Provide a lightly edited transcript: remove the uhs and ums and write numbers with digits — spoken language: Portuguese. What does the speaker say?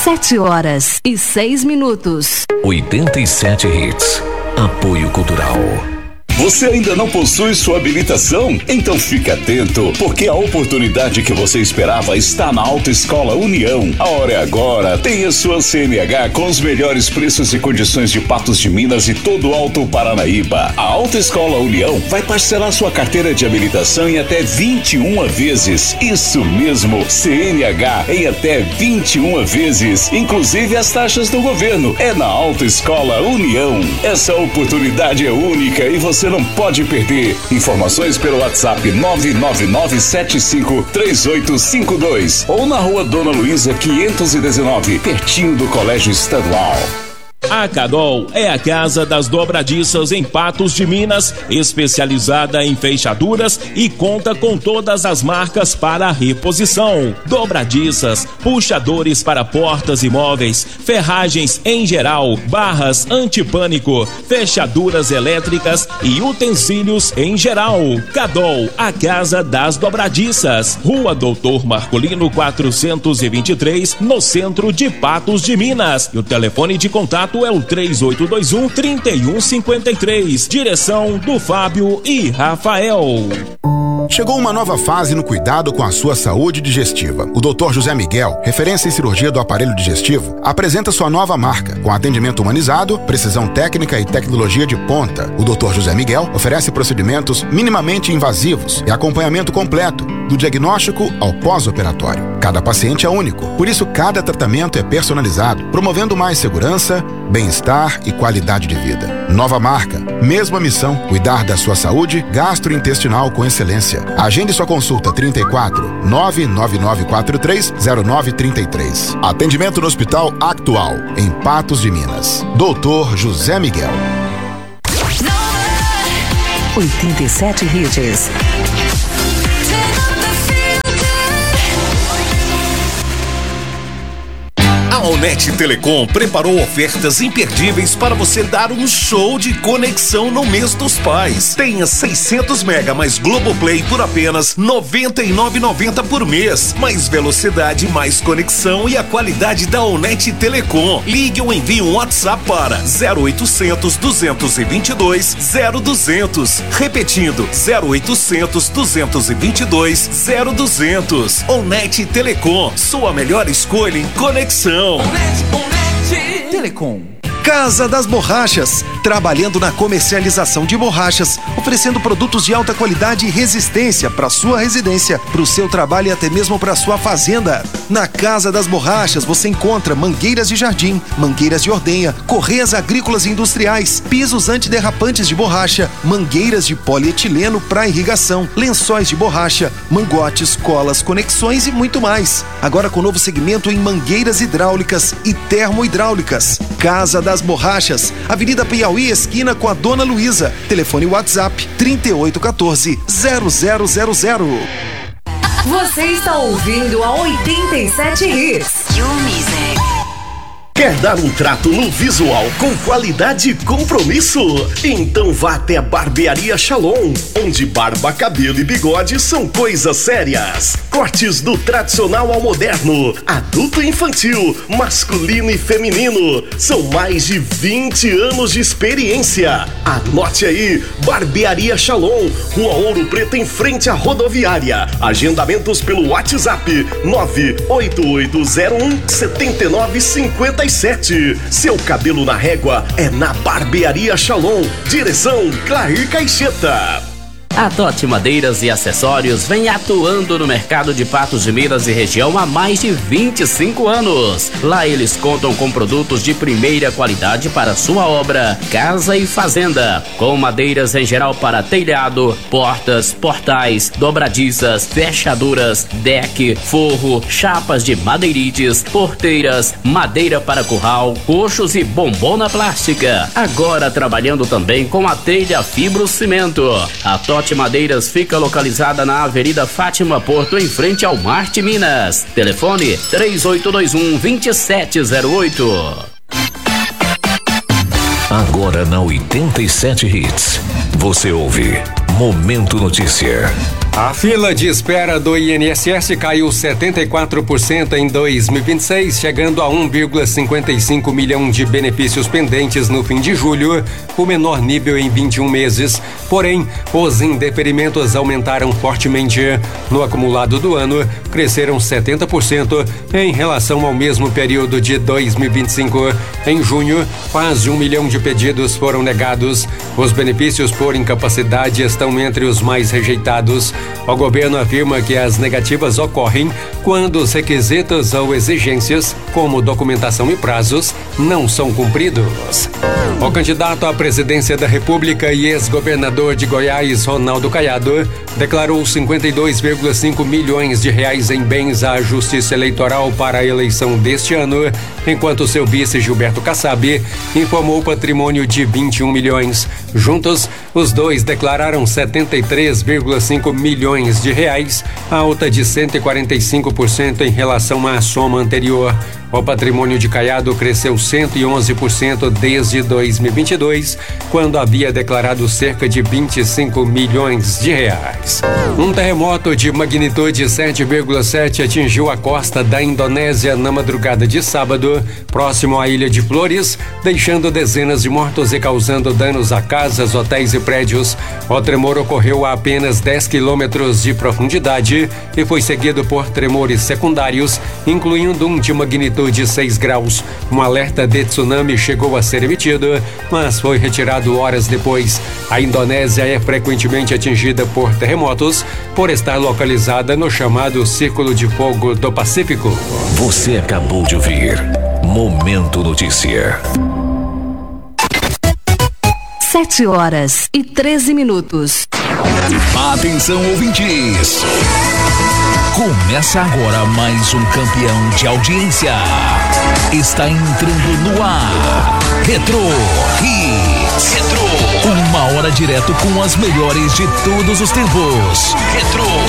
7h06. 87 Hits. Apoio Cultural. Você ainda não possui sua habilitação? Então fique atento, porque a oportunidade que você esperava está na Autoescola União. A hora é agora. Tenha sua CNH com os melhores preços e condições de Patos de Minas e todo o Alto Paranaíba. A Autoescola União vai parcelar sua carteira de habilitação em até 21 vezes. Isso mesmo, CNH em até 21 vezes, inclusive as taxas do governo. É na Autoescola União. Essa oportunidade é única e você não pode perder. Informações pelo WhatsApp 999753852 ou na Rua Dona Luísa 519, pertinho do Colégio Estadual. A Cadol é a casa das dobradiças em Patos de Minas, especializada em fechaduras e conta com todas as marcas para reposição. Dobradiças, puxadores para portas e móveis, ferragens em geral, barras antipânico, fechaduras elétricas e utensílios em geral. Cadol, a casa das dobradiças. Rua Doutor Marcolino 423, no centro de Patos de Minas. E o telefone de contato é o 3821-3153. Direção do Fábio e Rafael. Chegou uma nova fase no cuidado com a sua saúde digestiva. O Dr. José Miguel, referência em cirurgia do aparelho digestivo, apresenta sua nova marca, com atendimento humanizado, precisão técnica e tecnologia de ponta. O Dr. José Miguel oferece procedimentos minimamente invasivos e acompanhamento completo, do diagnóstico ao pós-operatório. Cada paciente é único, por isso cada tratamento é personalizado, promovendo mais segurança, bem-estar e qualidade de vida. Nova marca, mesma missão, cuidar da sua saúde gastrointestinal com excelência. Agende sua consulta 34 99943 0933. Atendimento no Hospital Actual, em Patos de Minas. Dr. José Miguel. 87 Hits. A Onet Telecom preparou ofertas imperdíveis para você dar um show de conexão no mês dos pais. Tenha 600 mega mais Globoplay por apenas R$ 99,90 por mês. Mais velocidade, mais conexão e a qualidade da Onet Telecom. Ligue ou envie um WhatsApp para 0800 222 0200. Repetindo, 0800 222 0200. Onet Telecom, sua melhor escolha em conexão. Telecom. Casa das Borrachas, trabalhando na comercialização de borrachas, oferecendo produtos de alta qualidade e resistência para sua residência, para o seu trabalho e até mesmo para sua fazenda. Na Casa das Borrachas você encontra mangueiras de jardim, mangueiras de ordenha, correias agrícolas e industriais, pisos antiderrapantes de borracha, mangueiras de polietileno para irrigação, lençóis de borracha, mangotes, colas, conexões e muito mais. Agora com novo segmento em mangueiras hidráulicas e termohidráulicas. Casa das Borrachas, Avenida Piauí, esquina com a Dona Luísa. Telefone WhatsApp 3814-0000. Você está ouvindo a 87 Hits. Your music. Quer dar um trato no visual com qualidade e compromisso? Então vá até a Barbearia Shalom, onde barba, cabelo e bigode são coisas sérias. Cortes do tradicional ao moderno, adulto e infantil, masculino e feminino. São mais de 20 anos de experiência. Anote aí, Barbearia Shalom, Rua Ouro Preto, em frente à rodoviária. Agendamentos pelo WhatsApp 98801-7957. Seu cabelo na régua é na Barbearia Shalom. Direção Clair Caixeta. A Totti Madeiras e Acessórios vem atuando no mercado de Patos de Minas e região há mais de 25 anos. Lá eles contam com produtos de primeira qualidade para sua obra, casa e fazenda, com madeiras em geral para telhado, portas, portais, dobradiças, fechaduras, deck, forro, chapas de madeirites, porteiras, madeira para curral, coxos e bombona plástica. Agora trabalhando também com a telha fibrocimento. A Totti Madeiras fica localizada na Avenida Fátima Porto, em frente ao Marte Minas. Telefone 3821-2708. Agora na 87 Hits, você ouve Momento Notícia. A fila de espera do INSS caiu 74% em 2026, chegando a 1,55 milhão de benefícios pendentes no fim de julho, o menor nível em 21 meses. Porém, os indeferimentos aumentaram fortemente. No acumulado do ano, cresceram 70% em relação ao mesmo período de 2025. Em junho, quase 1 milhão de pedidos foram negados. Os benefícios por incapacidade estão entre os mais rejeitados. O governo afirma que as negativas ocorrem quando os requisitos ou exigências, como documentação e prazos, não são cumpridos. O candidato à presidência da República e ex-governador de Goiás, Ronaldo Caiado, declarou 52,5 milhões de reais em bens à Justiça Eleitoral para a eleição deste ano, enquanto seu vice Gilberto Kassab informou patrimônio de 21 milhões. Juntos, os dois declararam 73,5 milhões de reais, alta de 145% em relação à soma anterior. O patrimônio de Caiado cresceu 111% desde 2022, quando havia declarado cerca de 25 milhões de reais. Um terremoto de magnitude 7,7 atingiu a costa da Indonésia na madrugada de sábado, próximo à ilha de Flores, deixando dezenas de mortos e causando danos a casas, hotéis e prédios. O tremor ocorreu a apenas 10 quilômetros de profundidade e foi seguido por tremores secundários, incluindo um de magnitude de 6 graus. Um alerta de tsunami chegou a ser emitido, mas foi retirado horas depois. A Indonésia é frequentemente atingida por terremotos, por estar localizada no chamado Círculo de Fogo do Pacífico. Você acabou de ouvir Momento Notícia. 7h13. Atenção, ouvintes. Começa agora mais um campeão de audiência. Está entrando no ar. Retro Hits. Retro. 1 hora direto com as melhores de todos os tempos. Retro